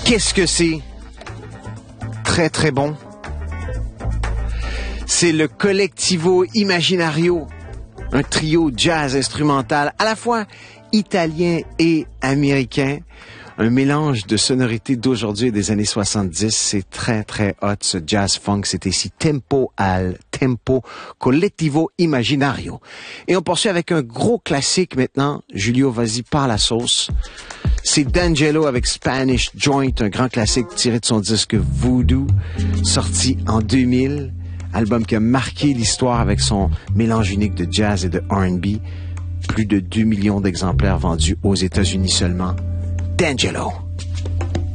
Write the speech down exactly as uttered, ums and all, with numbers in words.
Qu'est-ce que c'est? Très, très bon. C'est le Collettivo Immaginario, un trio jazz instrumental à la fois italien et américain. Un mélange de sonorités d'aujourd'hui et des années soixante-dix. C'est très, très hot, ce jazz funk. C'est ici Tempo al Tempo, Collettivo Immaginario. Et on poursuit avec un gros classique maintenant. Julio, vas-y, par la sauce. C'est D'Angelo avec Spanish Joint, un grand classique tiré de son disque Voodoo, sorti en deux mille. Album qui a marqué l'histoire avec son mélange unique de jazz et de R and B. Plus de deux millions d'exemplaires vendus aux États-Unis seulement. D'Angelo.